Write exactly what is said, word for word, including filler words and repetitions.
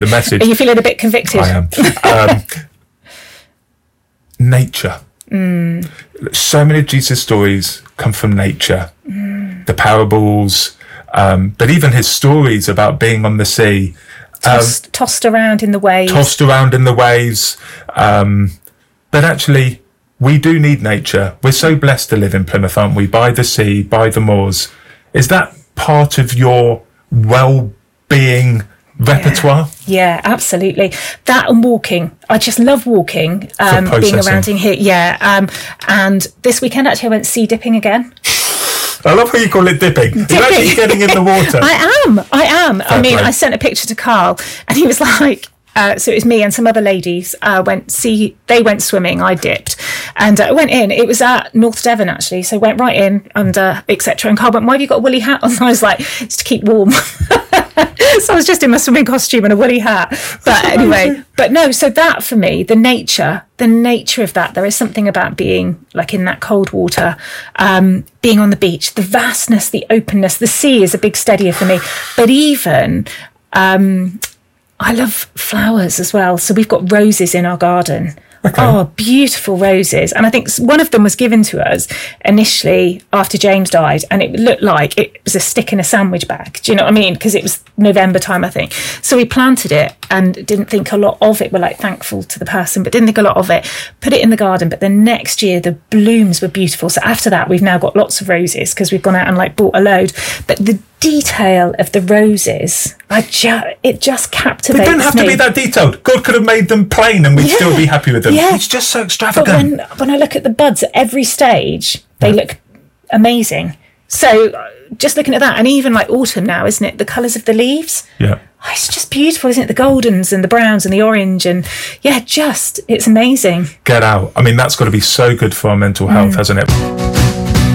the message. Are you feeling a bit convicted? I am. Um, nature. Mm. So many of Jesus' stories come from nature. Mm. The parables, um, but even his stories about being on the sea. Tossed, um, tossed around in the waves. Tossed around in the waves. Um, but actually, we do need nature. We're so blessed to live in Plymouth, aren't we? By the sea, by the moors. Is that part of your well-being repertoire? Yeah, yeah, absolutely. That and walking. I just love walking, um, being around in here. Yeah. Um, and this weekend, actually, I went sea dipping again. I love how you call it dipping. dipping. You're actually getting in the water. I am. I am. Fair I mean, play. I sent a picture to Carl and he was like, Uh, so it was me and some other ladies uh, went see they went swimming, I dipped, and I uh, went in. It was at North Devon actually, so went right in and uh, etc. And Carl went, "Why have you got a woolly hat on?" And I was like, "It's to keep warm." So I was just in my swimming costume and a woolly hat. But anyway, but no. So that for me, the nature, the nature of that, there is something about being like in that cold water, um, being on the beach, the vastness, the openness. The sea is a big steadier for me, but even. Um, I love flowers as well. So we've got roses in our garden. Okay. Oh, beautiful roses. And I think one of them was given to us initially after James died, and it looked like it was a stick in a sandwich bag. Do you know what I mean? Because it was November time, I think. So we planted it and didn't think a lot of it. We're like thankful to the person, but didn't think a lot of it. Put it in the garden. But the next year, the blooms were beautiful. So after that, we've now got lots of roses because we've gone out and like bought a load. But the detail of the roses, I ju- it just captivates me. They don't have me. to be that detailed. God could have made them plain and we'd Yeah. still be happy with them. Yeah. It's just so But extravagant. when, when I look at the buds at every stage, they Yeah. look amazing. So uh, just looking at that, and even like autumn now, isn't it? The colours of the leaves. Yeah. Oh, it's just beautiful, isn't it? The goldens and the browns and the orange, and yeah, just it's amazing. Get out. I mean, that's got to be so good for our mental health, Mm. hasn't it?